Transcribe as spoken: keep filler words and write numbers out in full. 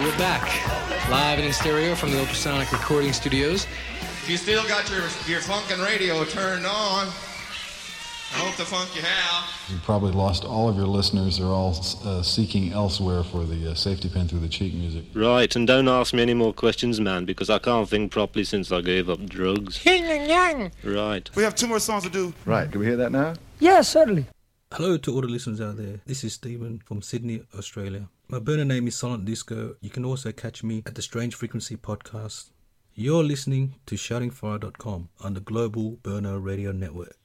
we're back, live and in stereo from the Ultrasonic Recording Studios. If you still got your your funkin' radio turned on, I hope the funk you have. You probably lost all of your listeners. They're all uh, seeking elsewhere for the uh, safety pin through the cheek music. Right, and don't ask me any more questions, man, because I can't think properly since I gave up drugs. Right. We have two more songs to do. Right, can we hear that now? Yes, certainly. Hello to all the listeners out there. This is Stephen from Sydney, Australia. My burner name is Silent Disco. You can also catch me at the Strange Frequency podcast. You're listening to shouting fire dot com on the Global Burner Radio Network.